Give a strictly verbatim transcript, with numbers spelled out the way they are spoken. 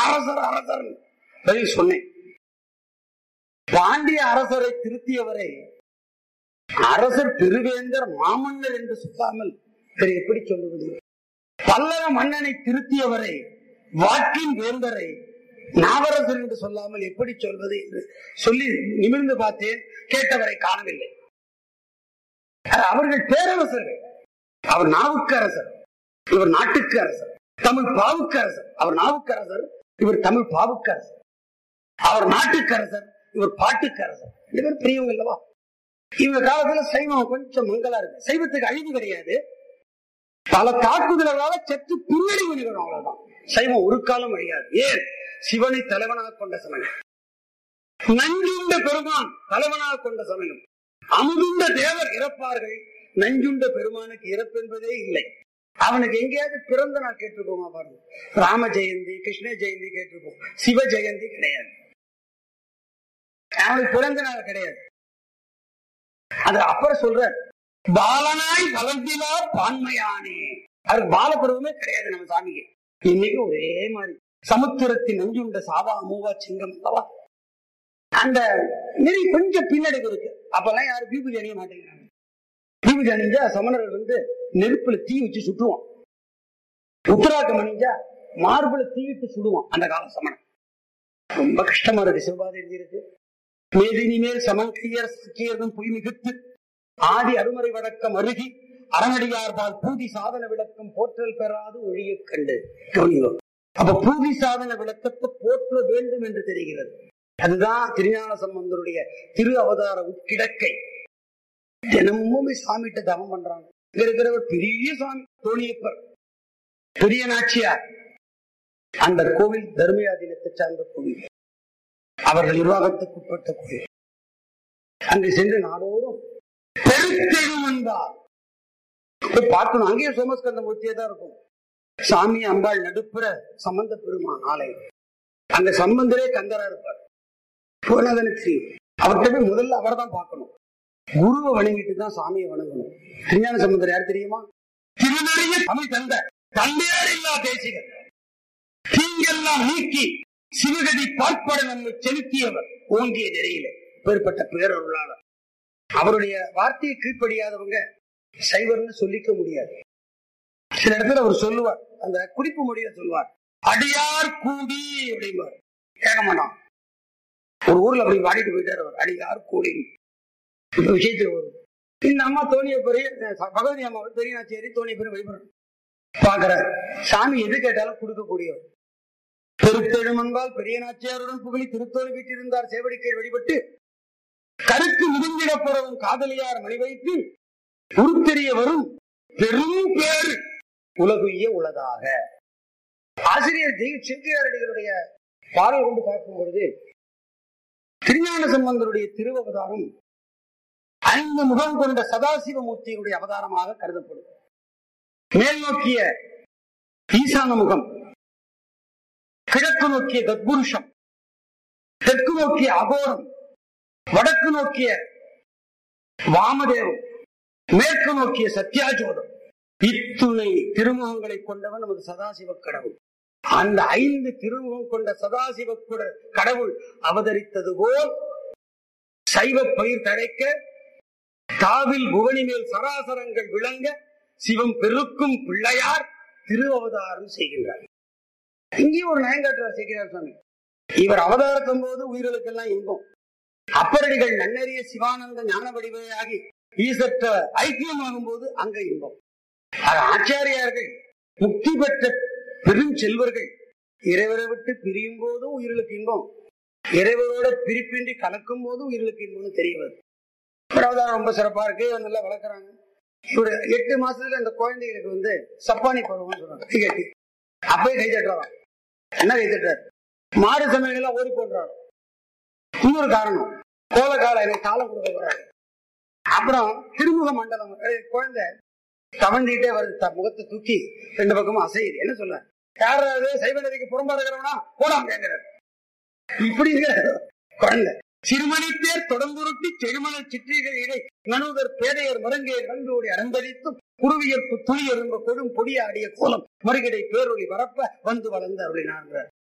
அரசர் அரசர் பதில் சொன்னேன். பாண்டிய அரசரை திருத்தியவரை அரசர் திருவேந்தர் மாமன்னர் என்று சொல்லாமல் வேறு எப்படி சொல்லுவது? பல்லவ மன்னனை திருத்தியவரை வாக்கின் வேந்தரை நாவரசர் என்று சொல்லாமல் எப்படி சொல்வது என்று சொல்லி நிமிர்ந்து பார்த்தேன். கேட்டவரை காணவில்லை. அவர்கள் பேரரசர்கள். அவர் நாவுக்கு அரசர், இவர் நாட்டுக்கு அரசர். தமிழ் பாவுக்கு அரசர், அவர் நாவுக்கு அரசர், இவர் தமிழ் பாவுக்கு அரசர். அவர் நாட்டுக்கு அரசர், இவர் பாட்டுக்கு அரசர். இவர் பெரியவங்க இல்லவா? இவங்க காலத்துல சைவம் கொஞ்சம் மங்களா இருக்கு. சைவத்துக்கு அழிவு கிடையாது. பல தாக்குதலால சற்று பின்னடைவு நிகழும், அவ்வளவுதான். சைவம் ஒரு காலம் அழியாது. ஏன்? சிவனை தலைவனாக கொண்ட சமயம், நஞ்சுண்ட பெருமான் தலைவனாக கொண்ட சமயம். அமுதுண்ட தேவர் இறப்பார்கள், நஞ்சுண்ட பெருமானுக்கு இறப்பு என்பதே இல்லை. அவனுக்கு எங்கேயாவது பிறந்த நாள் கேட்டிருப்போமா பாருங்க? ராம ஜெயந்தி, கிருஷ்ண ஜெயந்தி கேட்டிருப்போம். சிவ ஜெயந்தி கிடையாது. அவனுக்கு பிறந்த நாள் கிடையாது. அது அப்புறம் சொல்ற பாலனாய் வளர்ந்திலா பான்மையானே. அவருக்கு பாலப்பருவமே கிடையாது நம்ம சாமிக்கு. இன்னைக்கு ஒரே மாதிரி சமுத்திரத்தின் நஞ்சுண்ட சாவா மூவா சிங்கம் அல்லவா? அந்த நெறி கொஞ்சம் பின்னடைவு இருக்கு. அப்பெல்லாம் யாரும் பீபுஜி அணிய மாட்டேங்கிறாங்க. பீபுஜி அணிஞ்சா சமணர்கள் வந்து நெருப்புல தீ வச்சு சுட்டுவான். உத்தராக்கம் அணிஞ்சா மார்புல தீயிட்டு சுடுவான் அந்த கால சமணம். ரொம்ப கஷ்டமா இருக்கு. சிவபாதை எழுதியிருக்கு. மேதினி மேல் சமன் கையர் சக்கியர்தம் பொய் மிகுத்து ஆதி அருமறை வழக்கம் அருகி அறநடிகார்பால் பூதி சாதன விளக்கம் போற்றல் பெறாது ஒழிய கண்டு. அப்ப பூதி சாதன விளக்கத்தை போற்ற வேண்டும் என்று தெரிகிறது. அதுதான் திருஞான சம்பந்தருடைய திரு அவதார உட்கிடக்கை. தினமும் சாமிகிட்ட தவம் பண்றாங்க. இங்க இருக்கிறவர் பெரிய சாமி தோணியப்பர், பெரிய நாச்சியார். அந்த கோவில் தர்மயாதீனத்தை சார்ந்த கோவில், அவர்கள் நிர்வாகத்துக்கு உட்பட்ட கோவில். அங்கு சென்று நாடோறும் பெருத்தெழும் என்றார் பார்க்கணும். அங்கேயே சோமஸ்கந்த மூர்த்தியே தான் இருக்கும். சாமி அம்பாள் நடுப்புற சம்பந்த பெருமான் ஆலயம். அங்க சம்பந்தரே கந்தரா இருப்பார். அவர்கிட்ட போய் முதல்ல அவர் தான் பார்க்கணும். குருவை வணங்கிட்டு தான் சாமியை வணங்கணும். திருஞான சம்பந்தர் யார் தெரியுமா? திருநெறிய தமிழ் தந்த தந்தையார் இல்லா தேசிகர். தீங்கெல்லாம் நீக்கி சிவகதி பார்ப்பட நம்மை செலுத்தியவர் ஓங்கிய நெறியில பேர்பட்ட பேரருளாளர். அவருடைய வார்த்தையை கீழ்ப்படியாதவங்க சைவர்னு சொல்லிக்க முடியாது. சில இடத்துல அவர் சொல்லுவார், அந்த குறிப்பு மொழியில சொல்லுவார், அடியார் கூடி அப்படிம்பார். கேட்க மாட்டான். ஒரு ஊர்ல அப்படி வாடிட்டு போயிட்டார் அவர், அடியார் கூடி விஷயத்துல வரும். இந்த அம்மா தோணிய பெரிய பகவதி அம்மா பெரியநாச்சேரி தோணிய பெரிய வழிபடுற பாக்குறார். சாமி எது கேட்டாலும் கொடுக்கக்கூடியவர். பெருத்தெழுமன்பால் பெரிய நாச்சியாருடன் புகழி திருத்தோணி வீட்டிருந்தார் சேவடிக்கை வழிபட்டு கருக்கு முடிந்திடப்படவும் காதலியார் மணி வைத்து உருத்தெரிய வரும் பெரும் பேர் உலகுய உலதாக. ஆசிரியர் செட்டியாரடிகளுடைய பாடல் கொண்டு பார்க்கும் பொழுது திருஞான சம்பந்தருடைய திருவவதாரம் ஐந்து முகம் கொண்ட சதாசிவமூர்த்தியுடைய அவதாரமாக கருதப்படும். மேல் நோக்கிய ஈசான முகம், கிழக்கு நோக்கிய தத்புருஷம், தெற்கு நோக்கிய அகோரம், வடக்கு நோக்கிய வாமதேவம், மேற்கு நோக்கிய சத்யாஜோதம். இத்துணை திருமுகங்களை கொண்டவன் நமது சதாசிவ கடவுள். அந்த ஐந்து திருமுகம் கொண்ட சதாசிவ கடவுள் அவதரித்தது போல் சைவ பயிர் தழைக்க தாவில் புவனி மேல் சராசரங்கள் விளங்க சிவம் பெருக்கும் பிள்ளையார் திரு அவதாரம் செய்கின்றார். இங்கே ஒரு நயங்காற்றார் செய்கிறார் சாமி. இவர் அவதாரத்தும் போது உயிர்களுக்கெல்லாம் இன்பம். அப்பரடிகள் நன்னறிய சிவானந்த ஞான வடிவையாகி ஈசற்ற ஐக்கியமாகும் போது அங்க இன்பம். ஆச்சாரியார்கள் முக்தி பெற்ற பெரும் செல்வர்கள் இறைவரை விட்டு பிரியும் போதும் உயிர்களுக்கு இன்பம், இறைவரோட பிரிப்பின்றி கலக்கும் போதும் உயிர்களுக்கு இன்பம்னு தெரியவது. அவதாரம் ரொம்ப சிறப்பா இருக்கு. நல்லா வளர்க்குறாங்க. ஒரு எட்டு மாசத்துல இந்த குழந்தைகளுக்கு வந்து சப்பானி பருவம்னு சொல்றாங்க. கை கட்டி அப்பயே கை தட்டுறாங்க. என்ன கை தட்டுறாரு? மாடு சமயங்கள்லாம் ஓடி போடுறாரு. இன்னொரு காரணம், கோல கால எனக்கு தாளம் கொடுக்க போறாரு. அப்புறம் திருமுக மண்டலம் குழந்தை தவழ்ந்துகிட்டே வருது, முகத்தை தூக்கி ரெண்டு பக்கமும் அசையுது. என்ன சொல்ற? யாராவது சைவ நெறிக்கு புறம்பா இருக்கிறவனா போலாம் கேட்கிறாரு. இப்படி இருக்கிற குழந்தை சிறுமணி தேர் தொடர்ந்துருட்டி செழுமண சிற்றிகள் இடை நணுதர் பேதையர் மருங்கையர் கண்டோடி அரந்தளித்தும் குருவியற்பு துணி எறும்ப கொடும் பொடியாடிய கோலம் மறுகிடை பேரொழி பரப்ப வந்து வளர்ந்து அருளினார்.